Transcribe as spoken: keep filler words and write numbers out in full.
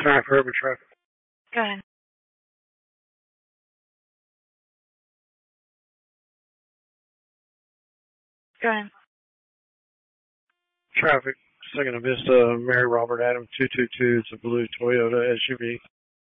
Traffic, urban traffic. Go ahead. Go ahead. Traffic. Second of Vista, Mary Robert Adam two two two. It's a blue Toyota S U V.